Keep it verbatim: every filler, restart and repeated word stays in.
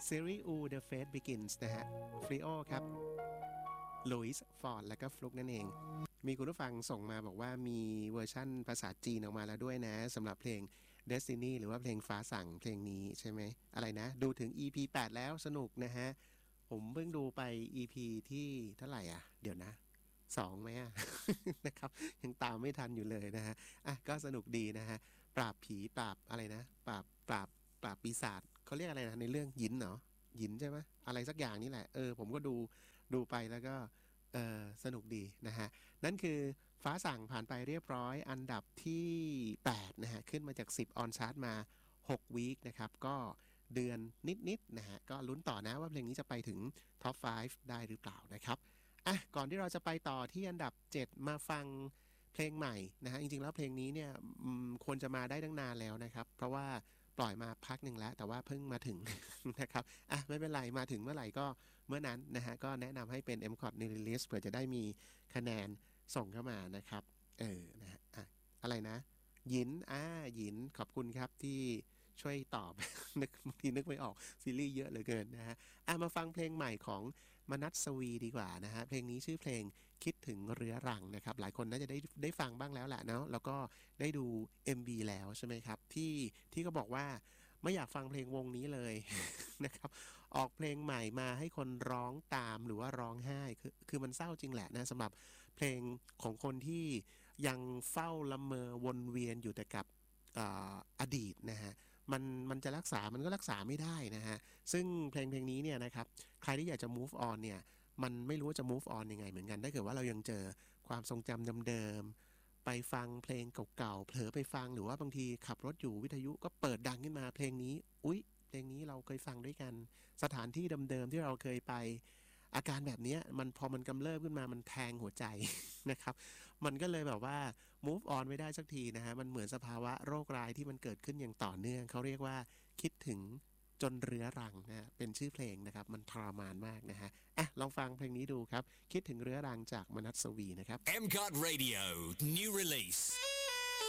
ซีรีส์ อู The Fate Begins นะฮะฟรีโอครับลุยส์ฟอร์ดและก็ฟลุกนั่นเองมีคุณผู้ฟังส่งมาบอกว่ามีเวอร์ชั่นภาษาจีนออกมาแล้วด้วยนะสำหรับเพลง Destiny หรือว่าเพลงฟ้าสั่งเพลงนี้ใช่ไหมอะไรนะดูถึง อี พี แปดแล้วสนุกนะฮะผมเพิ่งดูไป อี พี ที่เท่าไหร่อ่ะเดี๋ยวนะสองไหมอ่ะ นะครับยังตามไม่ทันอยู่เลยนะฮะอ่ะก็สนุกดีนะฮะปราบผีปราบอะไรนะปราบปราบปราบปีศาจเขาเรียกอะไรนะในเรื่องหยินเหรอหยินใช่ไหมอะไรสักอย่างนี่แหละเออผมก็ดูดูไปแล้วก็เออสนุกดีนะฮะนั่นคือฟ้าสั่งผ่านไปเรียบร้อยอันดับที่แปดนะฮะขึ้นมาจากสิบออนชาร์ตมาหกวีคนะครับก็เดือนนิดๆนะฮะก็ลุ้นต่อนะว่าเพลงนี้จะไปถึงท็อปห้าได้หรือเปล่านะครับอ่ะก่อนที่เราจะไปต่อที่อันดับเจ็ดมาฟังเพลงใหม่นะฮะจริงๆแล้วเพลงนี้เนี่ยควรจะมาได้ตั้งนานแล้วนะครับเพราะว่าปล่อยมาพักหนึ่งแล้วแต่ว่าเพิ่งมาถึง นะครับอ่ะไม่เป็นไรมาถึงเมื่อไหร่ก็เมื่อนั้นนะฮะก็แนะนำให้เป็น เอ็ม คอ ที New Release เผื่อจะได้มีคะแนนส่งเข้ามานะครับเออนะฮะอ่ะอะไรนะหยินอ่าหยินขอบคุณครับที่ช่วยตอบ นึกบางทีนึกไม่ออกซีรีส์เยอะเหลือเกินนะฮะอ่ะมาฟังเพลงใหม่ของมนัสสวีดีกว่านะฮะเพลงนี้ชื่อเพลงคิดถึงเรื้อรังนะครับหลายคนน่าจะได้ได้ฟังบ้างแล้วแหละเนาะแล้วก็ได้ดู เอ็ม วี แล้วใช่ไหมครับที่ที่ก็บอกว่าไม่อยากฟังเพลงวงนี้เลย นะครับออกเพลงใหม่มาให้คนร้องตามหรือว่าร้องไห้คือคือมันเศร้าจริงแหละนะสำหรับเพลงของคนที่ยังเฝ้าละเมอวนเวียนอยู่แต่กับอดีตนะฮะมันมันจะรักษามันก็รักษาไม่ได้นะฮะซึ่งเพลงเพลงนี้เนี่ยนะครับใครที่อยากจะ move on เนี่ยมันไม่รู้ว่าจะ move on ยังไงเหมือนกันถ้าเกิดว่าเรายังเจอความทรงจำเดิมๆไปฟังเพลงเก่าๆเผลอไปฟังหรือว่าบางทีขับรถอยู่วิทยุก็เปิดดังขึ้นมาเพลงนี้อุ๊ยเพลงนี้เราเคยฟังด้วยกันสถานที่เดิมๆที่เราเคยไปอาการแบบนี้มันพอมันกำเริบขึ้นมามันแทงหัวใจ นะครับมันก็เลยแบบว่า move on ไม่ได้สักทีนะฮะมันเหมือนสภาวะโรคร้ายที่มันเกิดขึ้นอย่างต่อเนื่องเขาเรียกว่าคิดถึงจนเรื้อรังนะเป็นชื่อเพลงนะครับมันทรมานมากนะฮะอ่ะลองฟังเพลงนี้ดูครับคิดถึงเรื้อรังจากมนัสสวีนะครับเอ็ม ซี โอ ที Radio New Release